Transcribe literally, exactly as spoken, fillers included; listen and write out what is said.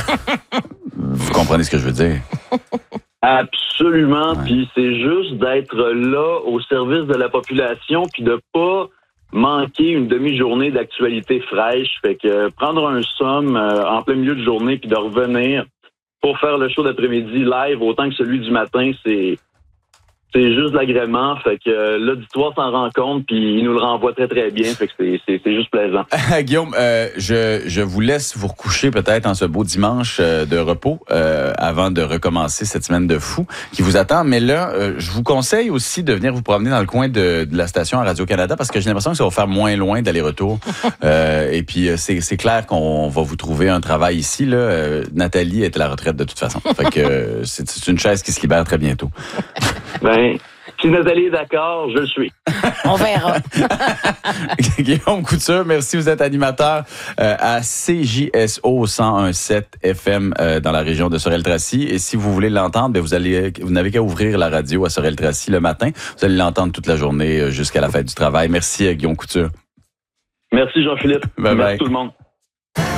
Vous comprenez ce que je veux dire? Absolument. Ouais. Puis c'est juste d'être là au service de la population, puis de pas manquer une demi-journée d'actualité fraîche. Fait que euh, prendre un somme euh, en plein milieu de journée, puis de revenir pour faire le show d'après-midi live autant que celui du matin, c'est c'est juste de l'agrément. Fait que euh, l'auditoire s'en rend compte, puis il nous le renvoie très, très bien. Fait que c'est, c'est, c'est juste plaisant. Guillaume, euh, je, je vous laisse vous recoucher peut-être en ce beau dimanche euh, de repos euh, avant de recommencer cette semaine de fou qui vous attend. Mais là, euh, je vous conseille aussi de venir vous promener dans le coin de, de la station à Radio-Canada parce que j'ai l'impression que ça va faire moins loin d'aller-retour. euh, et puis, c'est, c'est clair qu'on va vous trouver un travail ici. Là. Euh, Nathalie est à la retraite de toute façon. Fait que euh, c'est, c'est une chaise qui se libère très bientôt. Ben, si Nathalie est d'accord, je le suis. On verra. Guillaume Couture, merci. Vous êtes animateur euh, à C J S O cent un virgule sept F M euh, dans la région de Sorel-Tracy. Et si vous voulez l'entendre, ben vous allez, vous n'avez qu'à ouvrir la radio à Sorel-Tracy le matin. Vous allez l'entendre toute la journée euh, jusqu'à la fête du travail. Merci, euh, Guillaume Couture. Merci, Jean-Philippe. Bye Merci bye. tout le monde.